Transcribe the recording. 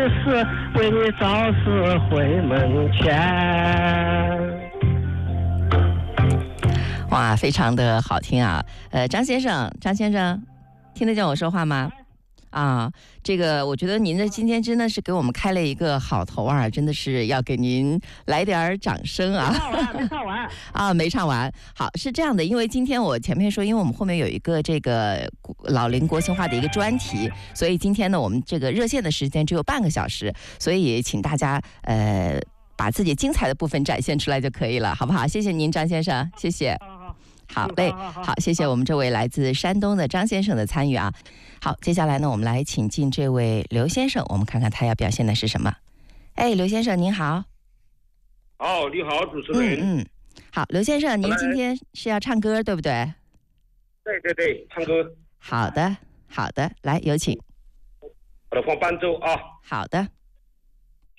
事，为你早日回门前。 哇，非常的好听啊！张先生，听得见我说话吗？啊，这个我觉得您的今天真的是给我们开了一个好头啊，真的是要给您来点掌声啊！ 没唱完啊，没唱完。好，是这样的，因为今天我前面说，因为我们后面有一个这个老龄国情化的一个专题，所以今天呢，我们这个热线的时间只有半个小时，所以请大家把自己精彩的部分展现出来就可以了，好不好？谢谢您，张先生，谢谢。好嘞，好，谢谢我们这位来自山东的张先生的参与啊。好，接下来呢，我们来请进这位刘先生，我们看看他要表现的是什么。哎，刘先生您好。 哦，你好，主持人。 好，刘先生，您今天是要唱歌对不对？ 对，唱歌。 好的，来有请。 我来放伴奏啊。 好的。